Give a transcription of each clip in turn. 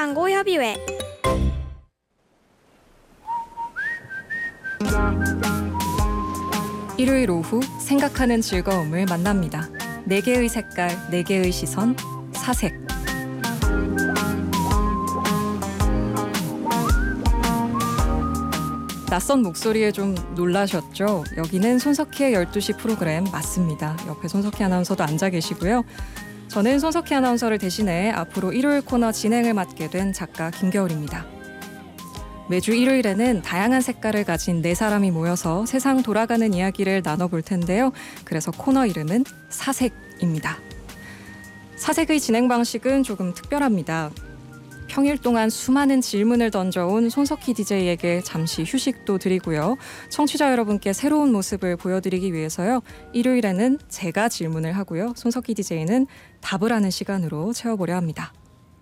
単語 협의회. 일요일 오후 생각하는 즐거움을 만납니다. 4개의 색깔, 4개의 시선, 사색. 낯선 목소리에 좀 놀라셨죠? 여기는 손석희의 12시 프로그램 맞습니다. 옆에 손석희 아나운서도 앉아 계시고요. 저는 손석희 아나운서를 대신해 앞으로 일요일 코너 진행을 맡게 된 작가 김겨울입니다. 매주 일요일에는 다양한 색깔을 가진 4사람이 모여서 세상 돌아가는 이야기를 나눠볼 텐데요. 그래서 코너 이름은 사색입니다. 사색의 진행 방식은 조금 특별합니다. 평일 동안 수많은 질문을 던져온 손석희 DJ에게 잠시 휴식도 드리고요. 청취자 여러분께 새로운 모습을 보여드리기 위해서요. 일요일에는 제가 질문을 하고요. 손석희 DJ는 답을 하는 시간으로 채워보려 합니다.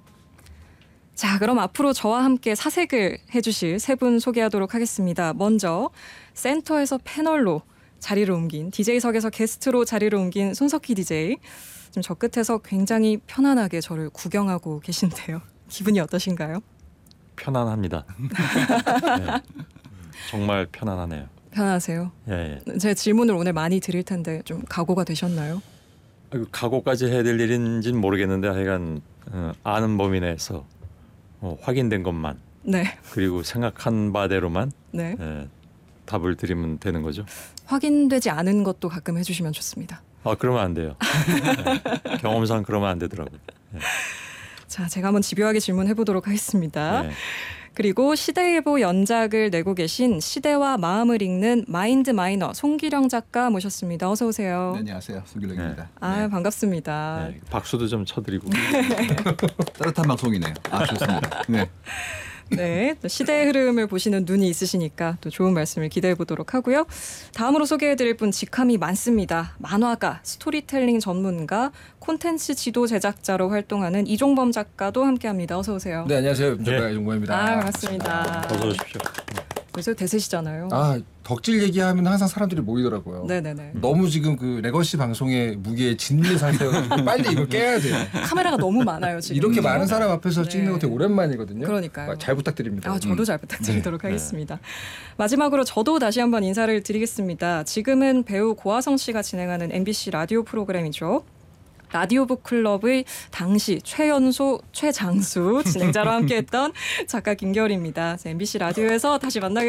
자, 그럼 앞으로 저와 함께 사색을 해주실 3분 소개하도록 하겠습니다. 먼저 센터에서 패널로 자리를 옮긴 DJ석에서 게스트로 자리를 옮긴 손석희 DJ. 지금 저 끝에서 굉장히 편안하게 저를 구경하고 계신데요. 기분이 어떠신가요? 편안합니다. 네. 정말 편안하네요. 편하세요? 예. 제 질문을 오늘 많이 드릴 텐데 좀 각오가 되셨나요? 각오까지 해야 될 일인지는 모르겠는데 하여간 아는 범위 내에서 확인된 것만 네. 그리고 생각한 바대로만 네. 답을 드리면 되는 거죠. 확인되지 않은 것도 가끔 해주시면 좋습니다. 그러면 안 돼요. 네. 경험상 그러면 안 되더라고요. 네. 자, 제가 한번 집요하게 질문해보도록 하겠습니다. 네. 그리고 시대일보 연작을 내고 계신 시대와 마음을 읽는 마인드 마이너 송기령 작가 모셨습니다. 어서 오세요. 네, 안녕하세요. 송기령입니다. 네. 아, 반갑습니다. 네. 박수도 좀 쳐드리고. 따뜻한 방송이네요. 좋습니다. 네. 네, 또 시대의 흐름을 보시는 눈이 있으시니까 또 좋은 말씀을 기대해 보도록 하고요. 다음으로 소개해드릴 분 직함이 많습니다. 만화가, 스토리텔링 전문가, 콘텐츠 지도 제작자로 활동하는 이종범 작가도 함께합니다. 어서 오세요. 네, 안녕하세요. 작가 이종범입니다. 반갑습니다. 어서 오십시오. 요새 대세시잖아요. 덕질 얘기하면 항상 사람들이 모이더라고요. 네네네. 너무 지금 그 레거시 방송의 무게에 짓는 상태여서 빨리 이걸 깨야 돼요. 카메라가 너무 많아요 지금. 이렇게 많은 사람 앞에서 네. 찍는 거 되게 오랜만이거든요. 그러니까요. 잘 부탁드립니다. 저도 잘 부탁드리도록 네. 하겠습니다. 마지막으로 저도 다시 한번 인사를 드리겠습니다. 지금은 배우 고아성 씨가 진행하는 MBC 라디오 프로그램이죠. 라디오 북클럽의 당시 최연소 최장수 진행자로 함께했던 작가 김겨울입니다. MBC 라디오에서 다시 만나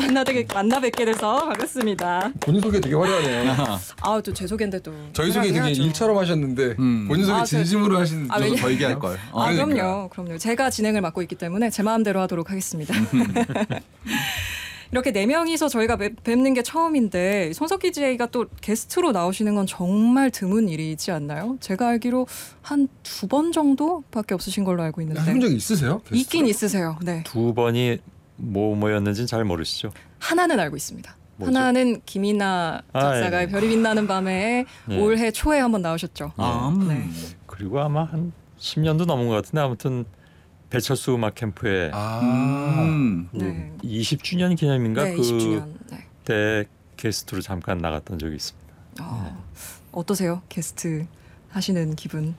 뵙게 돼서 반갑습니다. 본인 소개 되게 화려하네요. 또 제 소개인데 또 저희 소개 되게 해야죠. 일처럼 하셨는데 본인 소개 진심으로 하시는 왜냐- 더 얘기할 걸. 그럼요. 제가 진행을 맡고 있기 때문에 제 마음대로 하도록 하겠습니다. 이렇게 4명이서 저희가 뵙는 게 처음인데 손석희 DJ가 또 게스트로 나오시는 건 정말 드문 일이지 않나요? 제가 알기로 한 2번 정도밖에 없으신 걸로 알고 있는데. 해본 적 있으세요? 게스트로? 있긴 있으세요. 네. 2번이 뭐였는지는 잘 모르시죠? 하나는 알고 있습니다. 뭐죠? 하나는 김이나 작사가의 별이 빛나는 밤에 예. 올해 초에 한번 나오셨죠. 네. 그리고 아마 한 10년도 넘은 것 같은데 아무튼 배철수 음악 캠프에 네. 20주년 기념인가 네, 20주년. 네. 그때 게스트로 잠깐 나갔던 적이 있습니다. 어떠세요? 게스트 하시는 기분?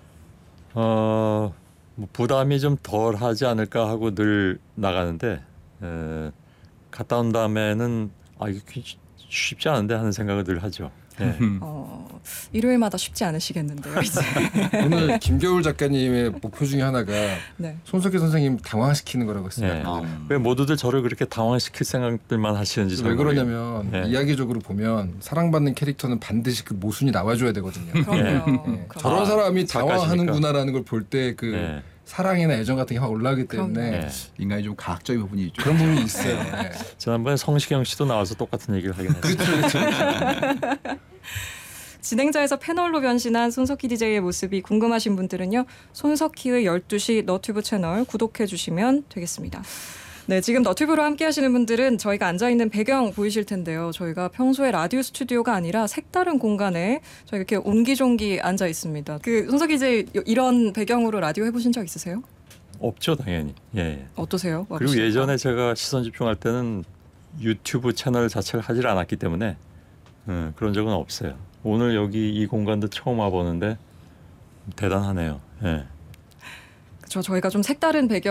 뭐 부담이 좀 덜 하지 않을까 하고 늘 나가는데 갔다 온 다음에는 이게 쉽지 않은데 하는 생각을 늘 하죠. 네. 일요일마다 쉽지 않으시겠는데요, 이제. 오늘 김겨울 작가님의 목표 중에 하나가 네. 손석희 선생님 당황시키는 거라고 했어요. 네. 왜 모두들 저를 그렇게 당황시킬 생각들만 하시는지 잘 왜 모르겠어요. 그러냐면 네. 이야기적으로 보면 사랑받는 캐릭터는 반드시 그 모순이 나와줘야 되거든요. 그럼요. 네. 저런 사람이 당황하는구나라는 걸 볼 때 그 네. 사랑이나 애정 같은 게 확 올라오기 때문에 네. 인간이 좀 과학적인 부분이 있죠. 그런 부분이 있어요. 네. 지난번에 성시경 씨도 나와서 똑같은 얘기를 하긴 했어요. 진행자에서 패널로 변신한 손석희 DJ의 모습이 궁금하신 분들은요. 손석희의 12시 너튜브 채널 구독해 주시면 되겠습니다. 네, 지금 너튜브로 함께 하시는 분들은 저희가 앉아있는 배경 보이실 텐데요. 저희가 평소에 라디오 스튜디오가 아니라 색다른 공간에 저희 이렇게 옹기종기 앉아 있습니다. 손석희 DJ 이런 배경으로 라디오 해보신 적 있으세요? 없죠, 당연히. 예. 어떠세요? 그리고 예전에 제가 시선 집중할 때는 유튜브 채널 자체를 하질 않았기 때문에 그런 적은 없어요. 오늘 여기 이 공간도 처음 와보는데 대단하네요. 예. 저희가 좀 색다른 배경